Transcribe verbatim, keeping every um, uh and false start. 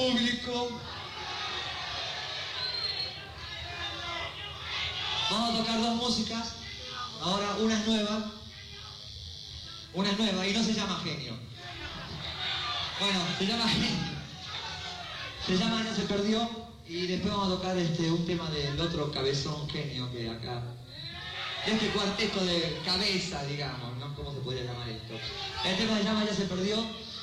público. Vamos a tocar dos músicas. Ahora una es nueva. Una es nueva y no se llama Genio. Bueno, se llama Genio. Se llama Ya se perdió. Y después vamos a tocar este, un tema del otro cabezón genio que acá. Este cuarteto de cabeza, digamos, ¿no? ¿Cómo se podría llamar esto? El tema se llama Ya se perdió.